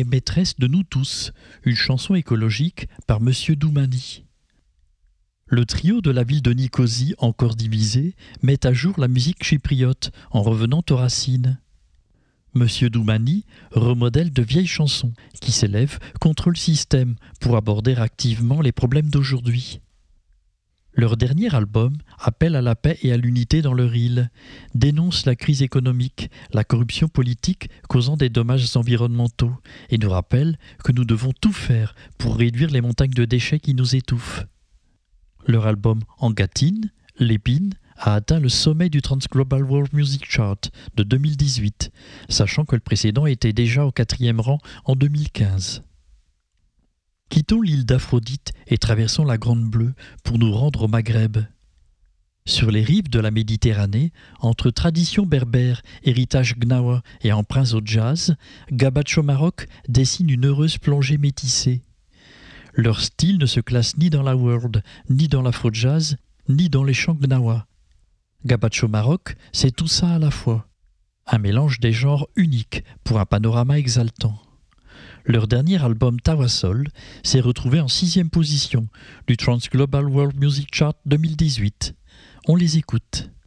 est maîtresse de nous tous, une chanson écologique par Monsieur Doumani. Le trio de la ville de Nicosie, encore divisé, met à jour la musique chypriote en revenant aux racines. Monsieur Doumani remodèle de vieilles chansons qui s'élèvent contre le système pour aborder activement les problèmes d'aujourd'hui. Leur dernier album appelle à la paix et à l'unité dans leur île, dénonce la crise économique, la corruption politique causant des dommages environnementaux et nous rappelle que nous devons tout faire pour réduire les montagnes de déchets qui nous étouffent. Leur album Angatine, L'Épine, a atteint le sommet du Trans Global World Music Chart de 2018, sachant que le précédent était déjà au 4e rang en 2015. Quittons l'île d'Aphrodite et traversons la Grande Bleue pour nous rendre au Maghreb. Sur les rives de la Méditerranée, entre tradition berbère, héritage gnawa et emprunts au jazz, Gabacho Maroc dessine une heureuse plongée métissée. Leur style ne se classe ni dans la world, ni dans l'afro-jazz, ni dans les chants gnawa. Gabacho Maroc, c'est tout ça à la fois. Un mélange des genres unique pour un panorama exaltant. Leur dernier album Tawassol s'est retrouvé en 6e position du Trans Global World Music Chart 2018. On les écoute.